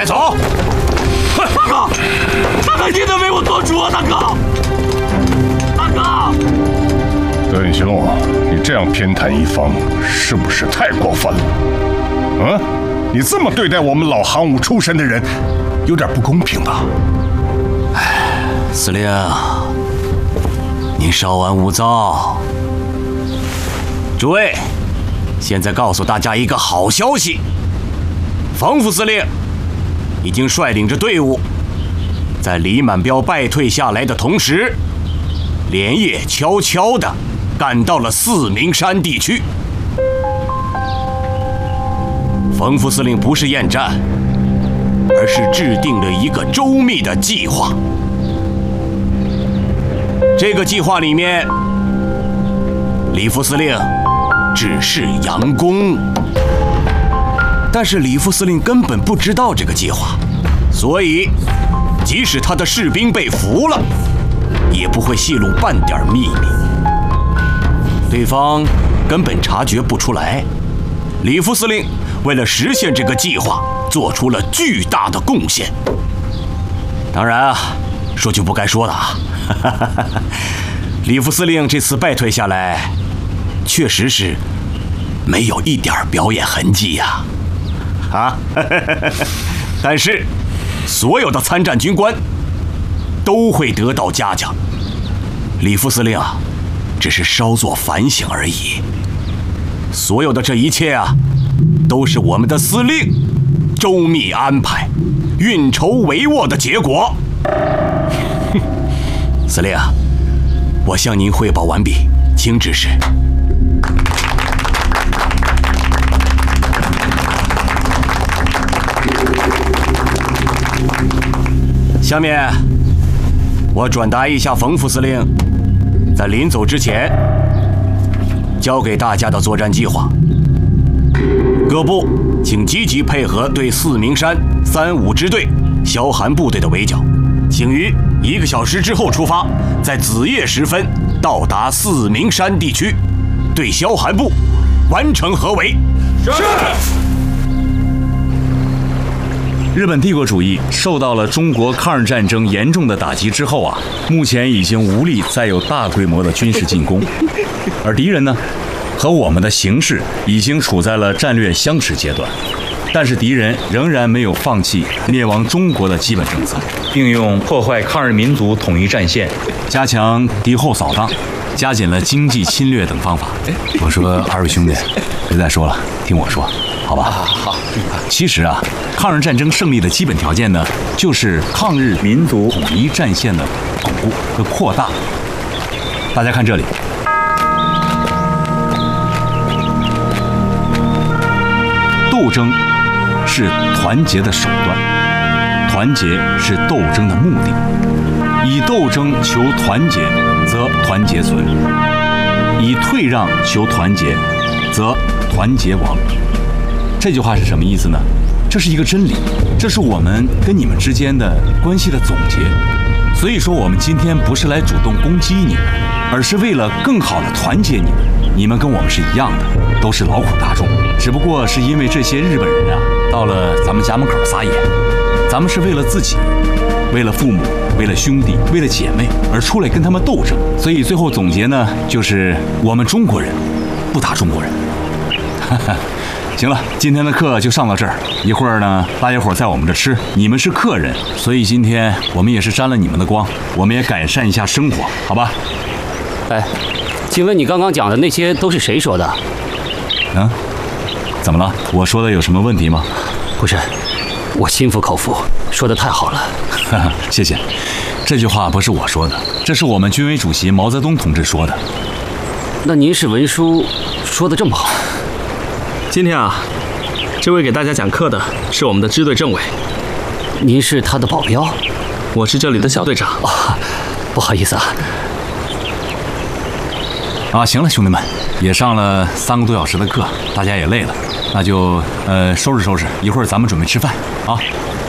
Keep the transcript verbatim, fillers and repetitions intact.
带走。 大哥，大哥，你得为我做主啊，大哥！大哥， 邓兄，你这样偏袒一方，是不是太过分了？嗯，你这么对待我们老行伍出身的人，有点不公平吧？ 哎，司令，您稍安勿躁。诸位，现在告诉大家一个好消息，冯副司令已经率领着队伍，在李满标败退下来的同时，连夜悄悄地赶到了四明山地区。冯副司令不是厌战，而是制定了一个周密的计划。这个计划里面，李副司令只是佯攻。但是李副司令根本不知道这个计划，所以即使他的士兵被俘了，也不会泄露半点秘密。对方根本察觉不出来。李副司令为了实现这个计划，做出了巨大的贡献。当然啊，说句不该说的啊，李副司令这次败退下来，确实是没有一点表演痕迹呀。啊，但是所有的参战军官都会得到嘉奖。李副司令啊，只是稍作反省而已。所有的这一切啊，都是我们的司令周密安排、运筹帷幄的结果。司令，我向您汇报完毕，请指示。下面，我转达一下冯副司令在临走之前交给大家的作战计划。各部请积极配合对四明山三五支队萧寒部队的围剿，请于一个小时之后出发，在子夜时分到达四明山地区，对萧寒部完成合围。 是。 日本帝国主义受到了中国抗日战争严重的打击之后啊，目前已经无力再有大规模的军事进攻，而敌人呢，和我们的形势已经处在了战略相持阶段，但是敌人仍然没有放弃灭亡中国的基本政策，并用破坏抗日民族统一战线、加强敌后扫荡、加紧了经济侵略等方法。我说二位兄弟，别再说了，听我说，好吧？好。其实啊，抗日战争胜利的基本条件呢，就是抗日民族统一战线的巩固和扩大。大家看这里，斗争是团结的手段，团结是斗争的目的。以斗争求团结，则团结存；以退让求团结，则团结亡。这句话是什么意思呢？这是一个真理，这是我们跟你们之间的关系的总结。所以说，我们今天不是来主动攻击你们，而是为了更好的团结你们。你们跟我们是一样的，都是劳苦大众，只不过是因为这些日本人啊，到了咱们家门口撒野。咱们是为了自己，为了父母，为了兄弟，为了姐妹而出来跟他们斗争。所以最后总结呢，就是我们中国人不打中国人。哈哈。行了，今天的课就上到这儿。一会儿呢，大家伙在我们这吃，你们是客人，所以今天我们也是沾了你们的光，我们也改善一下生活，好吧？ 哎，请问你刚刚讲的那些都是谁说的？ 嗯，怎么了？我说的有什么问题吗？ 不是，我心服口服，说的太好了。 哈哈，谢谢。这句话不是我说的，这是我们军委主席毛泽东同志说的。 那您是文书说的这么好？ 今天啊，这位给大家讲课的是我们的支队政委。 您是他的保镖？ 我是这里的小队长。 哦，不好意思啊。 啊，行了，兄弟们，也上了三个多小时的课，大家也累了，那就呃收拾收拾，一会儿咱们准备吃饭啊。